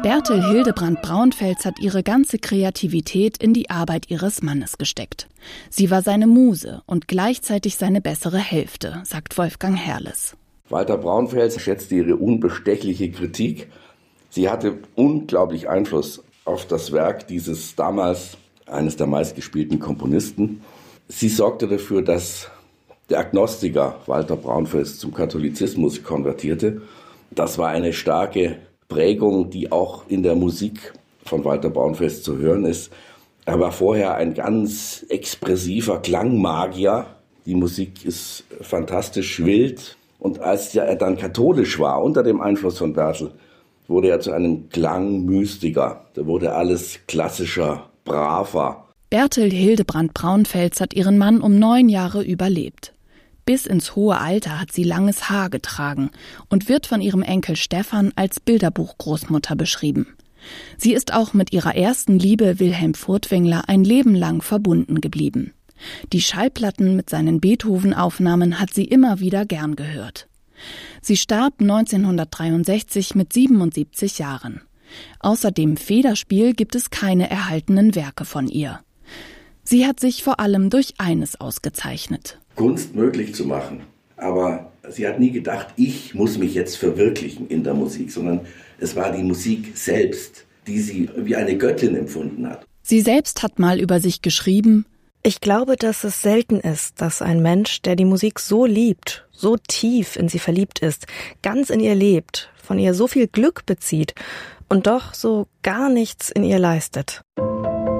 Bertel Hildebrandt Braunfels hat ihre ganze Kreativität in die Arbeit ihres Mannes gesteckt. Sie war seine Muse und gleichzeitig seine bessere Hälfte, sagt Wolfgang Herrles. Walter Braunfels schätzte ihre unbestechliche Kritik. Sie hatte unglaublich Einfluss auf das Werk dieses damals eines der meistgespielten Komponisten. Sie sorgte dafür, dass der Agnostiker Walter Braunfels zum Katholizismus konvertierte. Das war eine starke Prägung, die auch in der Musik von Walter Braunfels zu hören ist. Er war vorher ein ganz expressiver Klangmagier. Die Musik ist fantastisch wild. Und als er dann katholisch war, unter dem Einfluss von Bertel, wurde er zu einem Klangmystiker. Da wurde alles klassischer, braver. Bertel Hildebrandt Braunfels hat ihren Mann um 9 Jahre überlebt. Bis ins hohe Alter hat sie langes Haar getragen und wird von ihrem Enkel Stefan als Bilderbuchgroßmutter beschrieben. Sie ist auch mit ihrer ersten Liebe Wilhelm Furtwängler ein Leben lang verbunden geblieben. Die Schallplatten mit seinen Beethoven-Aufnahmen hat sie immer wieder gern gehört. Sie starb 1963 mit 77 Jahren. Außer dem Federspiel gibt es keine erhaltenen Werke von ihr. Sie hat sich vor allem durch eines ausgezeichnet: Kunst möglich zu machen. Aber sie hat nie gedacht, ich muss mich jetzt verwirklichen in der Musik, sondern es war die Musik selbst, die sie wie eine Göttin empfunden hat. Sie selbst hat mal über sich geschrieben: Ich glaube, dass es selten ist, dass ein Mensch, der die Musik so liebt, so tief in sie verliebt ist, ganz in ihr lebt, von ihr so viel Glück bezieht und doch so gar nichts in ihr leistet.